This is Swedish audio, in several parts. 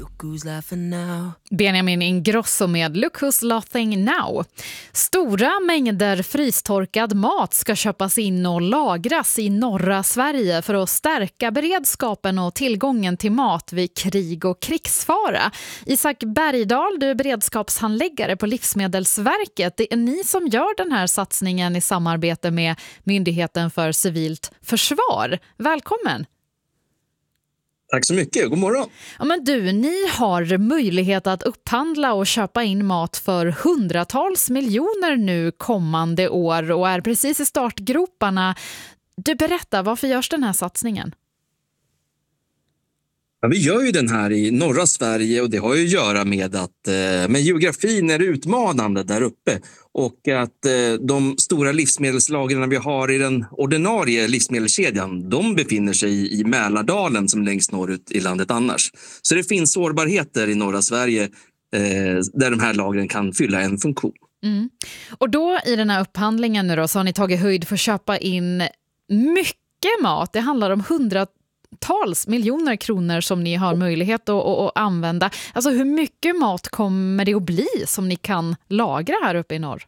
Look who's laughing now. Benjamin Ingrosso med Look Who's Laughing Now. Stora mängder frystorkad mat ska köpas in och lagras i norra Sverige för att stärka beredskapen och tillgången till mat vid krig och krigsfara. Isak Bergdahl, du är beredskapshandläggare på Livsmedelsverket. Det är ni som gör den här satsningen i samarbete med Myndigheten för civilt försvar. Välkommen! Tack så mycket, god morgon. Ja, men du, ni har möjlighet att upphandla och köpa in mat för hundratals miljoner nu kommande år och är precis i startgroparna. Du, berättar, varför görs den här satsningen? Ja, vi gör ju den här i norra Sverige och det har ju att göra med att med geografin är utmanande där uppe och att de stora livsmedelslagren vi har i den ordinarie livsmedelskedjan, de befinner sig i Mälardalen som längst norrut i landet annars. Så det finns sårbarheter i norra Sverige där de här lagren kan fylla en funktion. Mm. Och då i den här upphandlingen nu då, så har ni tagit höjd för att köpa in mycket mat. Det handlar om hundratals miljoner kronor som ni har möjlighet att använda. Alltså hur mycket mat kommer det att bli som ni kan lagra här uppe i norr?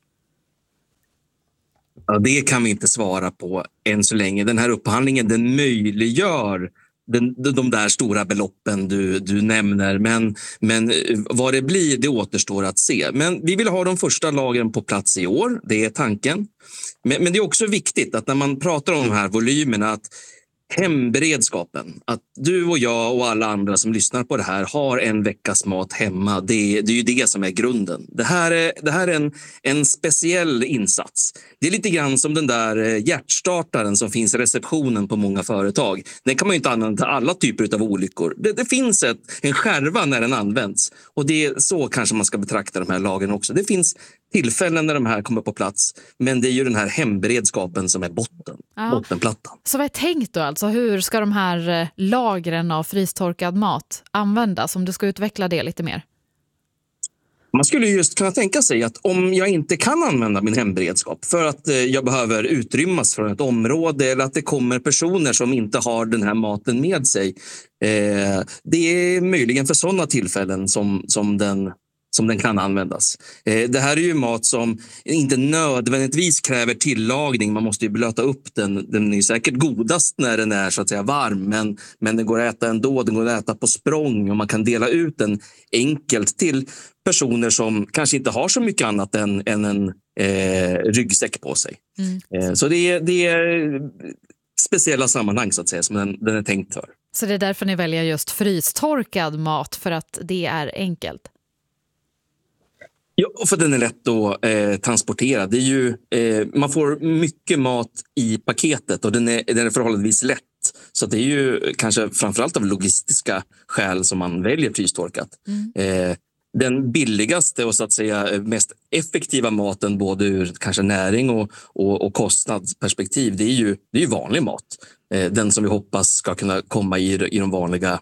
Ja, det kan vi inte svara på än så länge. Den här upphandlingen, den möjliggör de där stora beloppen du nämner. Men vad det blir, det återstår att se. Men vi vill ha de första lagren på plats i år. Det är tanken. Men det är också viktigt att när man pratar om de här volymerna att hemberedskapen, att du och jag och alla andra som lyssnar på det här har en veckas mat hemma. Det är ju det som är grunden. Det här är en speciell insats. Det är lite grann som den där hjärtstartaren som finns i receptionen på många företag. Den kan man ju inte använda till alla typer av olyckor. Det finns en skärva när den används. Och det är så kanske man ska betrakta de här lagren också. Det finns tillfällen när de här kommer på plats, men det är ju den här hemberedskapen som är bottenplattan. Så vad är tänkt då alltså? Hur ska de här lagren av frystorkad mat användas, om du ska utveckla det lite mer? Man skulle just kunna tänka sig att om jag inte kan använda min hemberedskap för att jag behöver utrymmas från ett område eller att det kommer personer som inte har den här maten med sig. Det är möjligen för sådana tillfällen som den kan användas. Det här är ju mat som inte nödvändigtvis kräver tillagning. Man måste ju blöta upp den. Den är säkert godast när den är så att säga varm. Men den går att äta ändå. Den går att äta på språng och man kan dela ut den enkelt till personer som kanske inte har så mycket annat än en ryggsäck på sig. Så det är speciella sammanhang så att säga som den är tänkt för. Så det är därför ni väljer just frystorkad mat, för att det är enkelt? Ja, för den är lätt att transportera. Det är ju, man får mycket mat i paketet och den är förhållandevis lätt. Så det är ju kanske framförallt av logistiska skäl som man väljer frystorkat. Den billigaste och så att säga mest effektiva maten både ur kanske näring och kostnadsperspektiv, det är ju vanlig mat. Den som vi hoppas ska kunna komma i de vanliga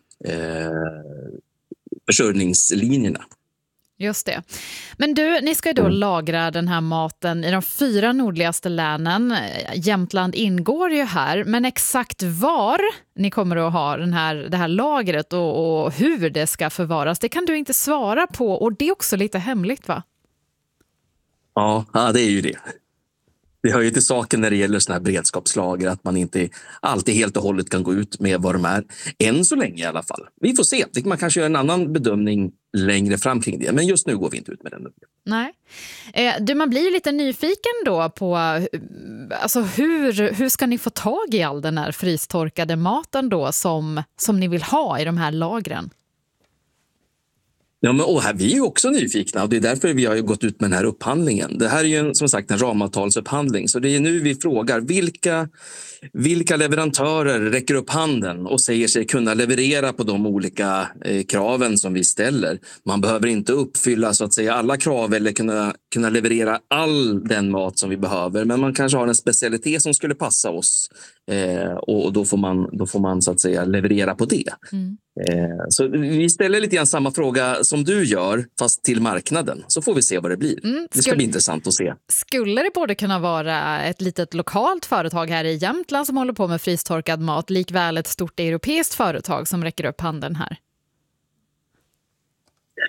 försörjningslinjerna. Just det. Men du, ni ska ju då lagra den här maten i de 4 nordligaste länen. Jämtland ingår ju här, men exakt var ni kommer att ha det här lagret och hur det ska förvaras, det kan du inte svara på, och det är också lite hemligt, va? Ja, det är ju det. Det hör ju till saken när det gäller såna här beredskapslager att man inte alltid helt och hållet kan gå ut med vad de är. Än så länge i alla fall. Vi får se. Man kanske gör en annan bedömning längre fram kring det. Men just nu går vi inte ut med den. Nej. Man blir lite nyfiken då på alltså hur ska ni få tag i all den här frystorkade maten då som ni vill ha i de här lagren? Ja, men vi är ju också nyfikna och det är därför vi har gått ut med den här upphandlingen. Det här är ju som sagt en ramavtalsupphandling, så det är nu vi frågar vilka leverantörer räcker upp handen och säger sig kunna leverera på de olika kraven som vi ställer. Man behöver inte uppfylla så att säga alla krav eller kunna leverera all den mat som vi behöver, men man kanske har en specialitet som skulle passa oss och då får man så att säga leverera på det. Så vi ställer lite grann samma fråga som du gör, fast till marknaden. Så får vi se vad det blir. Det ska bli intressant att se. Skulle det både kunna vara ett litet lokalt företag här i Jämtland som håller på med frystorkad mat, likväl ett stort europeiskt företag som räcker upp handen här?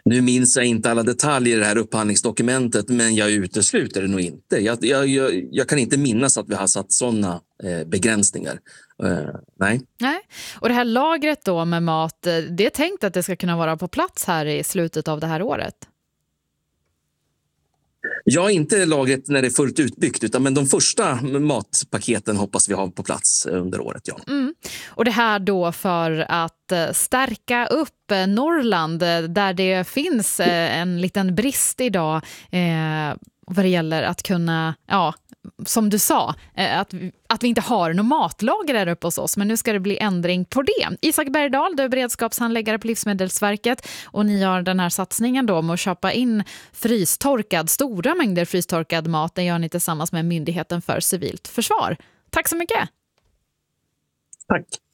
Nu minns jag inte alla detaljer i det här upphandlingsdokumentet, men jag utesluter det nog inte. Jag kan inte minnas att vi har satt sådana begränsningar. Nej. Och det här lagret då med mat, det är tänkt att det ska kunna vara på plats här i slutet av det här året? Ja, inte lagret när det är fullt utbyggt, men de första matpaketen hoppas vi ha på plats under året. Ja. Och det här då för att stärka upp Norrland där det finns en liten brist idag vad det gäller att kunna, som du sa, att vi inte har något matlager där uppe hos oss. Men nu ska det bli ändring på det. Isak Bergdahl, du är beredskapshandläggare på Livsmedelsverket och ni har den här satsningen då med att köpa in stora mängder frystorkad mat. Det gör ni tillsammans med Myndigheten för civilt försvar. Tack så mycket! Tack!